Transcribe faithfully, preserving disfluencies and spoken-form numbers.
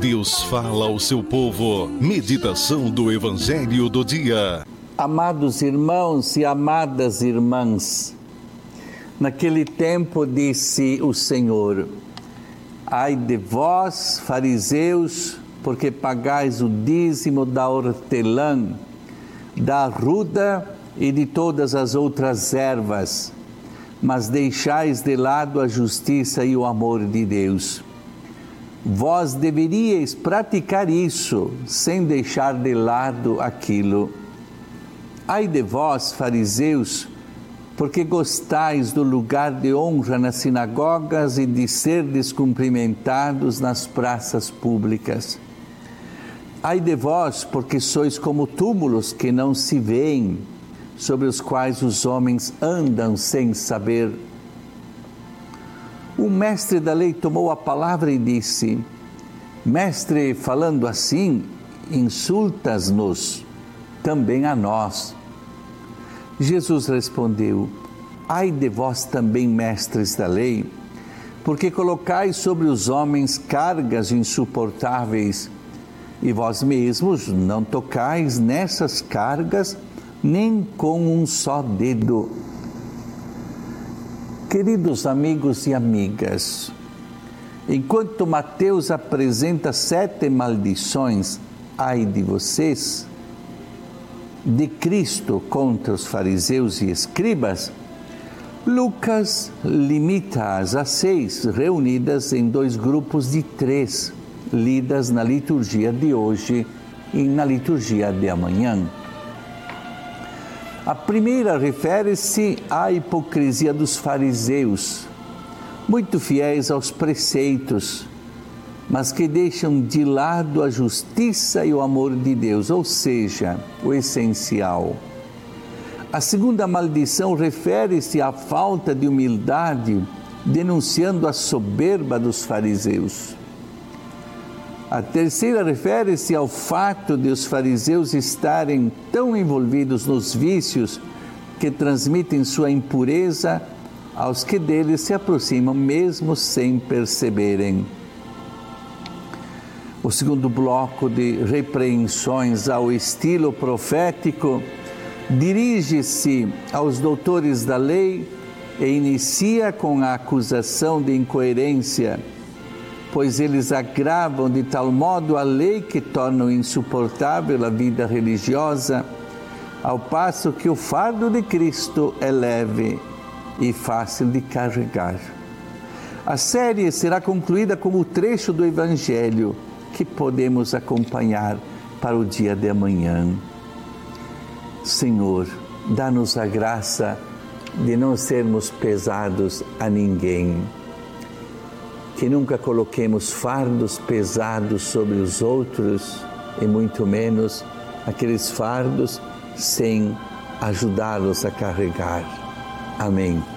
Deus fala ao seu povo. Meditação do Evangelho do dia. Amados irmãos e amadas irmãs, naquele tempo disse o Senhor: ai de vós, fariseus, porque pagais o dízimo da hortelã, da arruda e de todas as outras ervas, mas deixais de lado a justiça e o amor de Deus. Vós deveríeis praticar isso, sem deixar de lado aquilo. Ai de vós, fariseus, porque gostais do lugar de honra nas sinagogas e de ser descumprimentados nas praças públicas. Ai de vós, porque sois como túmulos que não se veem, sobre os quais os homens andam sem saber. O mestre da lei tomou a palavra e disse: Mestre, falando assim, insultas-nos, também a nós. Jesus respondeu: ai de vós também, mestres da lei, porque colocais sobre os homens cargas insuportáveis, e vós mesmos não tocais nessas cargas nem com um só dedo. Queridos amigos e amigas, enquanto Mateus apresenta sete maldições, ai de vocês, de Cristo contra os fariseus e escribas, Lucas limita-as a seis, reunidas em dois grupos de três, lidas na liturgia de hoje e na liturgia de amanhã. A primeira refere-se à hipocrisia dos fariseus, muito fiéis aos preceitos, mas que deixam de lado a justiça e o amor de Deus, ou seja, o essencial. A segunda maldição refere-se à falta de humildade, denunciando a soberba dos fariseus. A terceira refere-se ao fato de os fariseus estarem tão envolvidos nos vícios que transmitem sua impureza aos que deles se aproximam mesmo sem perceberem. O segundo bloco de repreensões ao estilo profético dirige-se aos doutores da lei e inicia com a acusação de incoerência, pois eles agravam de tal modo a lei que tornam insuportável a vida religiosa, ao passo que o fardo de Cristo é leve e fácil de carregar. A série será concluída com o trecho do Evangelho que podemos acompanhar para o dia de amanhã. Senhor, dá-nos a graça de não sermos pesados a ninguém, que nunca coloquemos fardos pesados sobre os outros e muito menos aqueles fardos sem ajudá-los a carregar. Amém.